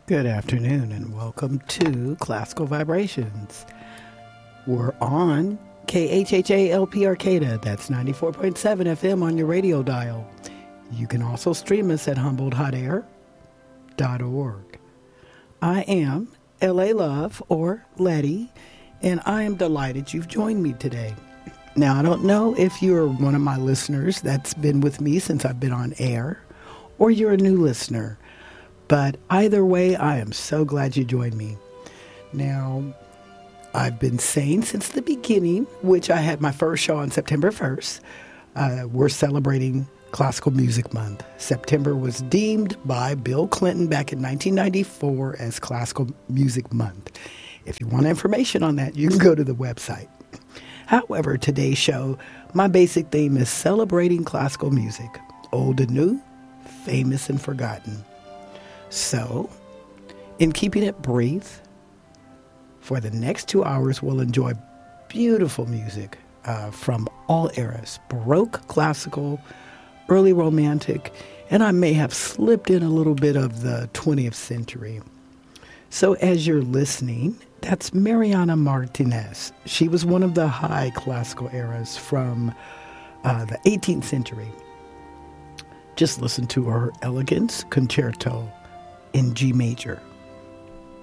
Good afternoon and welcome to Classical Vibrations. We're on KHHA-LP Arcata, that's 94.7 FM on your radio dial. You can also stream us at HumboldHotAir.org. I am L.A. Love, or Letty, and I am delighted you've joined me today. Now, I don't know if you're one of my listeners that's been with me since I've been on air, or you're a new listener. But either way, I am so glad you joined me. Now, I've been saying since the beginning, which I had my first show on September 1st, we're celebrating Classical Music Month. September was deemed by Bill Clinton back in 1994 as Classical Music Month. If you want information on that, you can go to the website. However, today's show, my basic theme is celebrating classical music, old and new, famous and forgotten. So, in keeping it brief, for the next 2 hours, we'll enjoy beautiful music from all eras, Baroque, classical, early Romantic, and I may have slipped in a little bit of the 20th century. So as you're listening, that's Mariana Martinez. She was one of the high classical eras from the 18th century. Just listen to her Elegance Concerto in G major.